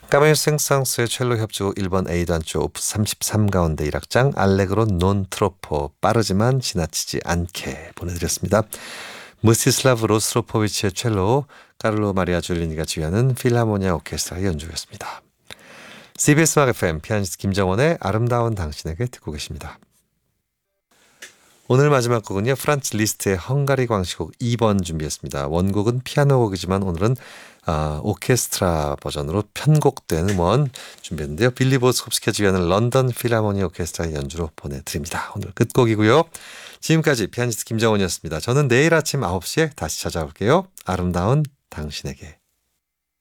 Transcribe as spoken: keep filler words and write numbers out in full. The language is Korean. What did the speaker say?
까메오 생상스의 첼로 협주곡 일 번 A단조 오프스 삼십삼 가운데 일 악장 알레그로 논 트로포 빠르지만 지나치지 않게 보내드렸습니다. 무스티슬라브 로스트로포비치의 첼로, 카를로 마리아 줄리니가 지휘하는 필하모니아 오케스트라의 연주였습니다. 씨비에스 음악 에프엠 피아니스트 김정원의 아름다운 당신에게 듣고 계십니다. 오늘 마지막 곡은요, 프란츠 리스트의 헝가리 광시곡 이 번 준비했습니다. 원곡은 피아노 곡이지만 오늘은 아, 오케스트라 버전으로 편곡된 음원 준비했는데요. 빌리 보스콥스키가 지휘하는 런던 필하모니 오케스트라의 연주로 보내드립니다. 오늘 끝곡이고요. 지금까지 피아니스트 김정원이었습니다. 저는 내일 아침 아홉 시에 다시 찾아올게요. 아름다운 당신에게.